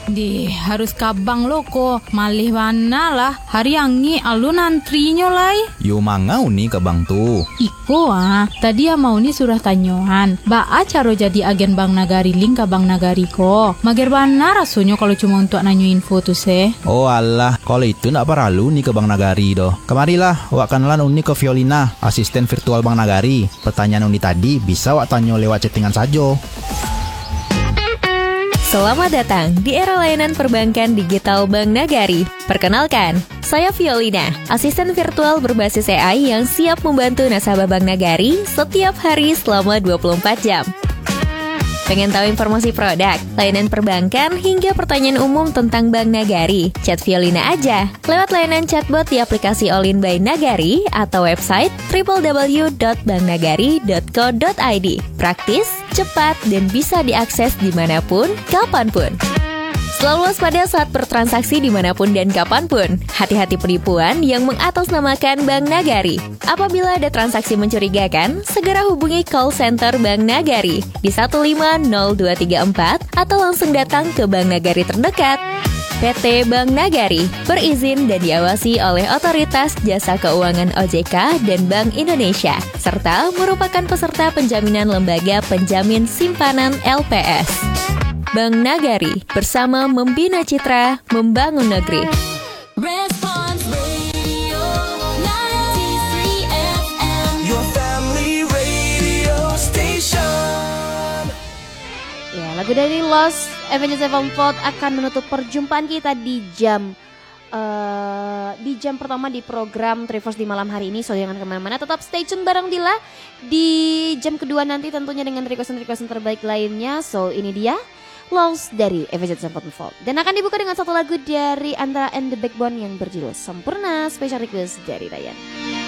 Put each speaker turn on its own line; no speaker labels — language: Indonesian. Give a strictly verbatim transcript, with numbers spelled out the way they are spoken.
Di harus kabang lo ko malih mana lah hari angi alun antrinya lai.
Yo mangau ni kabang tu.
Iko ah tadi ya mau ni surah tanyohan. Baa caro jadi agen Bank Nagari link ka Bank Nagari ko. Mager bana rasanya kalau cuma untuk nanyo info tu se.
Oh alah, kalau itu nak paralu ni ke Bank Nagari doh. Kemarilah, wak kenalan uni ke Violina, asisten virtual Bank Nagari. Pertanyaan uni tadi bisa wak tanyo lewat chattingan saja.
Selamat datang di era layanan perbankan digital Bank Nagari. Perkenalkan, saya Violina, asisten virtual berbasis A I yang siap membantu nasabah Bank Nagari setiap hari selama dua puluh empat jam. Pengen tahu informasi produk, layanan perbankan, hingga pertanyaan umum tentang Bank Nagari? Chat Violina aja lewat layanan chatbot di aplikasi All-in by Nagari atau website w w w dot bank nagari dot co dot i d. Praktis, cepat, dan bisa diakses dimanapun, kapanpun. Selalu waspada saat bertransaksi dimanapun dan kapanpun. Hati-hati penipuan yang mengatasnamakan Bank Nagari. Apabila ada transaksi mencurigakan, segera hubungi call center Bank Nagari di satu lima nol dua tiga empat atau langsung datang ke Bank Nagari terdekat. P T Bank Nagari berizin dan diawasi oleh Otoritas Jasa Keuangan O J K dan Bank Indonesia, serta merupakan peserta penjaminan lembaga penjamin simpanan L P S. Bank Nagari, bersama membina citra, membangun negeri.
Response Radio ninety-three F M, your family radio station.
Ya, lagu dari Lost Avenged Sevenfold akan menutup perjumpaan kita di jam uh, di jam pertama di program Trivers di malam hari ini. So jangan kemana-mana, tetap stay tune bareng Dila di jam kedua nanti tentunya dengan request-request terbaik lainnya. So ini dia Lost dari Avenged Sevenfold, dan akan dibuka dengan satu lagu dari Andra and the Backbone yang berjudul Sempurna, special request dari Ryan.